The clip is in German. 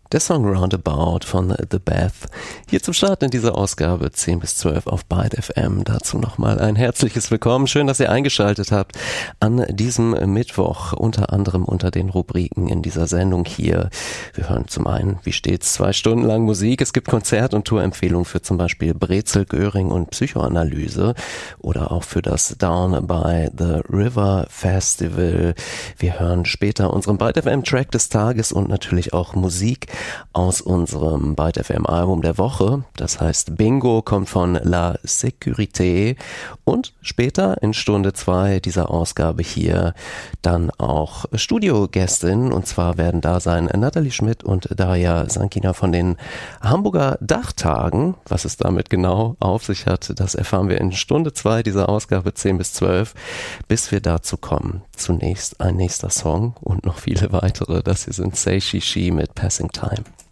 Der Song Roundabout von The Beth. Hier zum Start in dieser Ausgabe 10 bis 12 auf Byte FM. Dazu nochmal ein herzliches Willkommen. Schön, dass ihr eingeschaltet habt an diesem Mittwoch, unter anderem unter den Rubriken in dieser Sendung hier. Wir hören zum einen, wie stets, 2 Stunden lang Musik. Es gibt Konzert- und Tourempfehlungen für zum Beispiel Brezel, Göring und Psychoanalyse oder auch für das Down by the River Festival. Wir hören später unseren Byte FM Track des Tages und natürlich auch Musik aus unserem Byte FM Album der Woche. Das heißt Bingo, kommt von La Sécurité, und später in Stunde 2 dieser Ausgabe hier dann auch Studiogästinnen, und zwar werden da sein Nathalie Schmidt und Daria Sankina von den Hamburger Dachtagen. Was es damit genau auf sich hat, das erfahren wir in Stunde 2 dieser Ausgabe 10 bis 12. Bis wir dazu kommen, zunächst ein nächster Song und noch viele weitere. Das hier sind Say She She mit Passing Time.